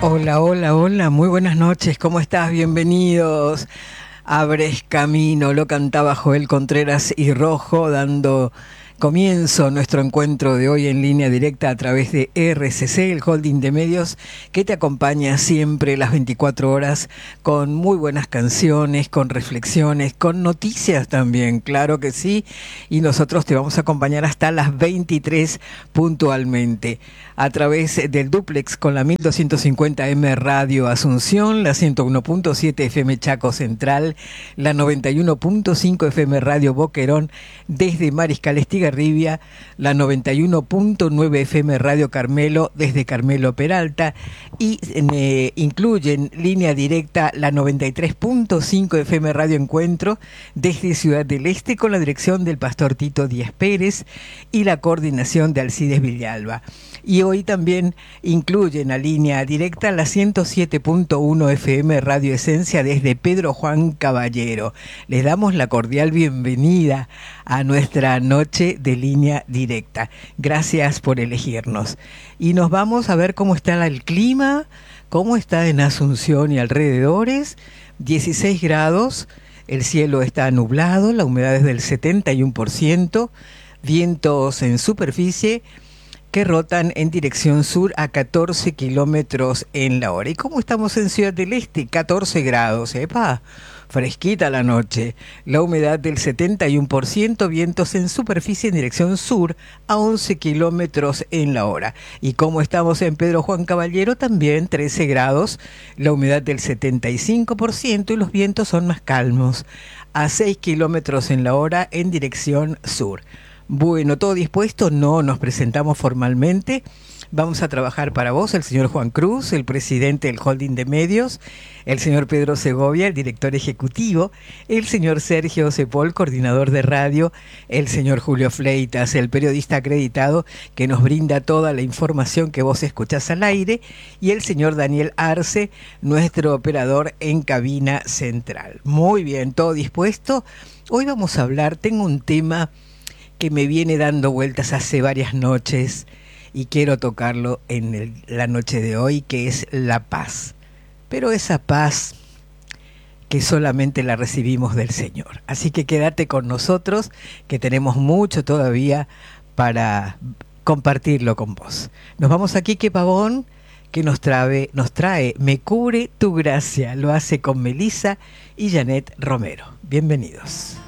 Hola, hola, hola, muy buenas noches, ¿cómo estás? Bienvenidos. Abres camino, lo cantaba Joel Contreras y Rojo, dando comienzo a nuestro encuentro de hoy en línea directa a través de RCC, el holding de medios que te acompaña siempre las 24 horas con muy buenas canciones, con reflexiones, con noticias también, claro que sí, y nosotros te vamos a acompañar hasta las 23 puntualmente a través del dúplex con la 1250M Radio Asunción, la 101.7 FM Chaco Central, la 91.5 FM Radio Boquerón desde Mariscal Estigarribia, la 91.9 FM Radio Carmelo desde Carmelo Peralta y incluyen línea directa la 93.5 FM Radio Encuentro desde Ciudad del Este con la dirección del pastor Tito Díaz Pérez y la coordinación de Alcides Villalba. Y hoy también incluyen a línea directa la 107.1 FM Radio Esencia desde Pedro Juan Caballero. Les damos la cordial bienvenida a nuestra noche de línea directa. Gracias por elegirnos. Y nos vamos a ver cómo está el clima, cómo está en Asunción y alrededores. 16 grados, el cielo está nublado, la humedad es del 71%, vientos en superficie que rotan en dirección sur a 14 kilómetros en la hora. ¿Y cómo estamos en Ciudad del Este? 14 grados, ¡epa! Fresquita la noche. La humedad del 71%, vientos en superficie en dirección sur a 11 kilómetros en la hora. ¿Y cómo estamos en Pedro Juan Caballero? También 13 grados, la humedad del 75% y los vientos son más calmos, a 6 kilómetros en la hora en dirección sur. Bueno, ¿todo dispuesto? No, nos presentamos formalmente. Vamos a trabajar para vos el señor Juan Cruz, el presidente del holding de medios, el señor Pedro Segovia, el director ejecutivo, el señor Sergio Cepol, coordinador de radio, el señor Julio Fleitas, el periodista acreditado que nos brinda toda la información que vos escuchás al aire, y el señor Daniel Arce, nuestro operador en cabina central. Muy bien, ¿todo dispuesto? Hoy vamos a hablar, tengo un tema que me viene dando vueltas hace varias noches y quiero tocarlo en la noche de hoy, que es la paz. Pero esa paz que solamente la recibimos del Señor. Así que quédate con nosotros, que tenemos mucho todavía para compartirlo con vos. Nos vamos a Quique Pavón, que nos trae Me cubre tu gracia. Lo hace con Melissa y Janet Romero. Bienvenidos.